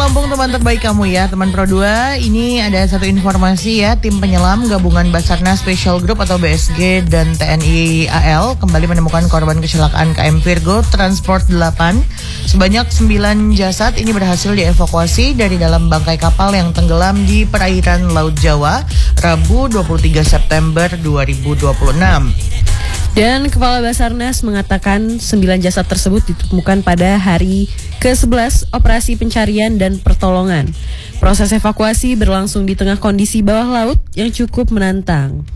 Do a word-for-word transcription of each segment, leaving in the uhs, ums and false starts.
Lampung, teman terbaik kamu ya, teman Pro dua. Ini ada satu informasi ya, tim penyelam gabungan Basarnas Special Group atau B S G dan T N I A L kembali menemukan korban kecelakaan K M Virgo Transport delapan. Sebanyak sembilan jasad ini berhasil dievakuasi dari dalam bangkai kapal yang tenggelam di perairan Laut Jawa, Rabu dua puluh tiga September dua ribu dua puluh enam. Dan Kepala Basarnas mengatakan sembilan jasad tersebut ditemukan pada hari ke sebelas operasi pencarian dan pertolongan. Proses evakuasi berlangsung di tengah kondisi bawah laut yang cukup menantang.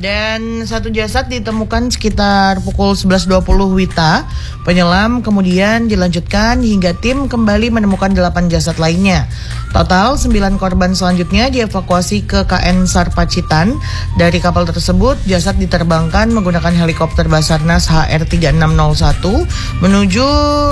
Dan satu jasad ditemukan sekitar pukul sebelas dua puluh W I T A. Penyelam kemudian dilanjutkan hingga tim kembali menemukan delapan jasad lainnya. Total sembilan korban selanjutnya dievakuasi ke K N SAR Pacitan. Dari kapal tersebut, jasad diterbangkan menggunakan helikopter Basarnas H R tiga enam nol satu menuju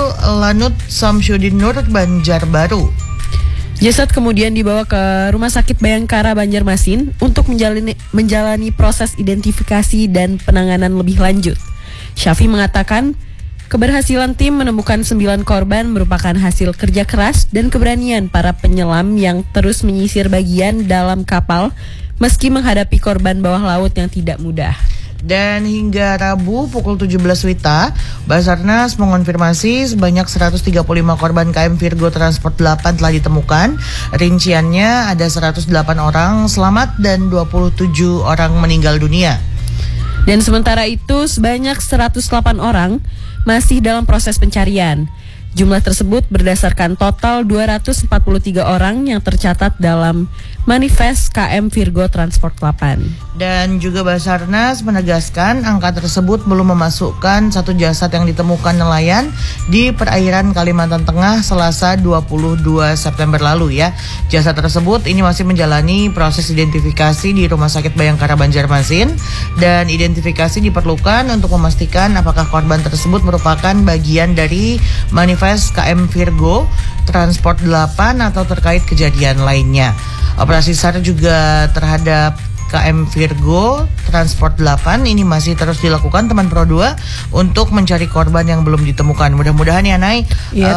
Lanut Samsudin Nur, Banjarbaru. Jasad kemudian dibawa ke Rumah Sakit Bayangkara Banjarmasin untuk menjalani, menjalani proses identifikasi dan penanganan lebih lanjut. Syafi mengatakan keberhasilan tim menemukan sembilan korban merupakan hasil kerja keras dan keberanian para penyelam yang terus menyisir bagian dalam kapal meski menghadapi korban bawah laut yang tidak mudah. Dan hingga Rabu pukul tujuh belas W I T A, Basarnas mengonfirmasi sebanyak seratus tiga puluh lima korban K M Virgo Transport delapan telah ditemukan. Rinciannya ada seratus delapan orang selamat dan dua puluh tujuh orang meninggal dunia. Dan sementara itu sebanyak seratus delapan orang masih dalam proses pencarian. Jumlah tersebut berdasarkan total dua ratus empat puluh tiga orang yang tercatat dalam manifest K M Virgo Transport delapan. Dan juga Basarnas menegaskan angka tersebut belum memasukkan satu jasad yang ditemukan nelayan di perairan Kalimantan Tengah Selasa dua puluh dua September lalu ya. Jasad tersebut ini masih menjalani proses identifikasi di Rumah Sakit Bayangkara Banjarmasin, dan identifikasi diperlukan untuk memastikan apakah korban tersebut merupakan bagian dari manifest K M Virgo Transport delapan atau terkait kejadian lainnya. Operasi SAR juga terhadap K M Virgo Transport delapan ini masih terus dilakukan, teman Pro dua, untuk mencari korban yang belum ditemukan. Mudah-mudahan ya Nay, yep.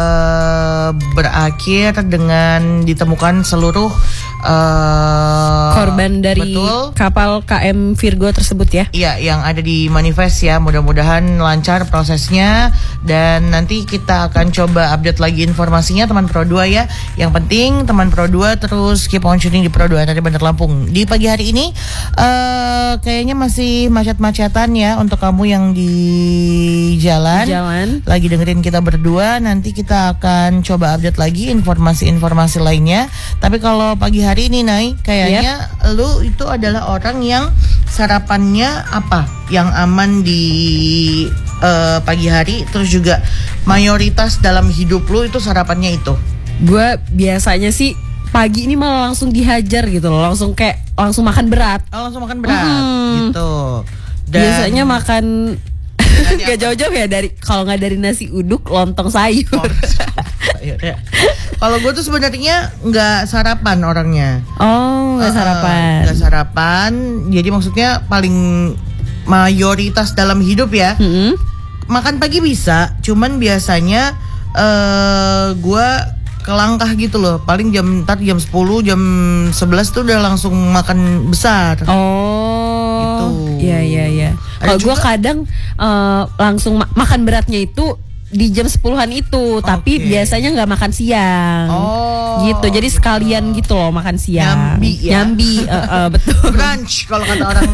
uh, berakhir dengan ditemukan seluruh uh, korban dari betul, kapal K M Virgo tersebut ya. Iya, yang ada di manifest ya. Mudah-mudahan lancar prosesnya, dan nanti kita akan coba update lagi informasinya teman Pro dua ya. Yang penting teman Pro dua terus keep on tuning di Pro dua dari Bandar Lampung. Di pagi hari ini uh, kayaknya masih macet-macetan ya untuk kamu yang di jalan, jalan lagi dengerin kita berdua. Nanti kita akan coba update lagi informasi-informasi lainnya. Tapi kalau pagi hari ini Nay, kayaknya yep. lu itu adalah orang yang sarapannya apa yang aman di uh, pagi hari, terus juga mayoritas dalam hidup lu itu sarapannya itu. Gue biasanya sih pagi ini malah langsung dihajar gitu loh, langsung kayak langsung makan berat. Oh, langsung makan berat hmm. gitu. Dan biasanya makan gak jauh-jauh ya dari, kalau nggak dari nasi uduk, lontong sayur. Oh, sayur ya. Kalau gue tuh sebenarnya nggak sarapan orangnya. Oh, nggak uh, sarapan. Nggak sarapan. Jadi maksudnya paling mayoritas dalam hidup ya. Mm-hmm. Makan pagi bisa, cuman biasanya uh, gue kelangkah gitu loh. Paling jam ntar jam sepuluh, jam sebelas tuh udah langsung makan besar. Oh. Gitu. Iya iya iya. Kalau gue kadang uh, langsung ma- makan beratnya itu di jam sepuluhan itu, okay. Tapi biasanya nggak makan siang. Oh. Gitu. Jadi sekalian gitu loh makan siang. Nyambi ya. Nyambi, uh, uh, betul. Brunch kalau kata orang.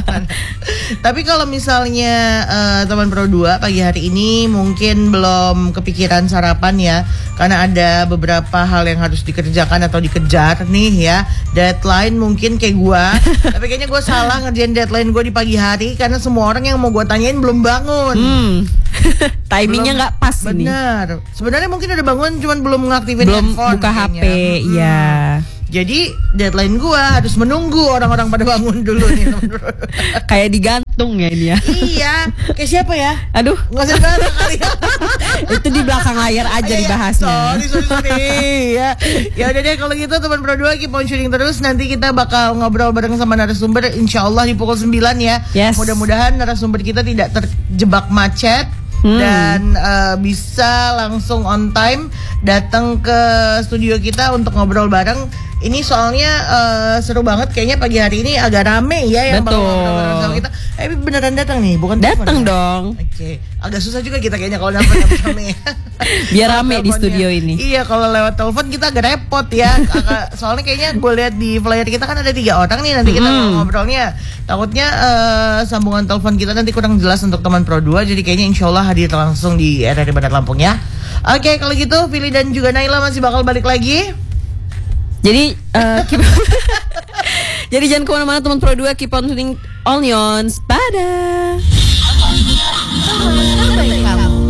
Tapi kalau misalnya uh, teman Pro dua pagi hari ini mungkin belum kepikiran sarapan ya, karena ada beberapa hal yang harus dikerjakan atau dikejar nih ya. Deadline mungkin kayak gue. Tapi kayaknya gue salah ngerjain deadline gue di pagi hari, karena semua orang yang mau gue tanyain belum bangun. Hmm. Timingnya nggak pas. Benar. Sebenarnya mungkin udah bangun, cuman belum ngaktifin belum handphone, buka kayaknya. H P, iya. Hmm. Jadi deadline gua harus menunggu orang-orang pada bangun dulu nih. Kayak digantung ya ini ya. Iya. Kayak siapa ya? Aduh, nggak usah dibahas kali ya. Itu di belakang layar aja dibahasnya. Sorry, sorry, sorry. Ya, ya udah deh kalau gitu teman Pro dua keep on tuning terus. Nanti kita bakal ngobrol bareng sama narasumber, insya Allah di pukul sembilan ya. Yes. Mudah-mudahan narasumber kita tidak terjebak macet. Hmm. dan uh, bisa langsung on time datang ke studio kita untuk ngobrol bareng. Ini soalnya uh, seru banget, kayaknya pagi hari ini agak rame ya yang bakal ngobrol bareng sama kita. Eh beneran datang nih, bukan telepon Datang ya? dong. Oke, okay. Agak susah juga kita kayaknya kalau dapat rame. Biar rame di studio ini. Iya, kalau lewat telepon kita agak repot ya. Soalnya kayaknya gue lihat di flyer kita kan ada tiga orang nih nanti kita Mm-hmm. ngobrolnya. Takutnya uh, sambungan telepon kita nanti kurang jelas untuk teman Pro dua. Jadi kayaknya insya Allah hadir langsung di R R I Bandar Lampung ya. Oke, kalau gitu Vili dan juga Naila masih bakal balik lagi. Jadi uh, keep Jadi jangan kemana-mana teman Pro dua, keep on tuning all neons. Pada. Kamu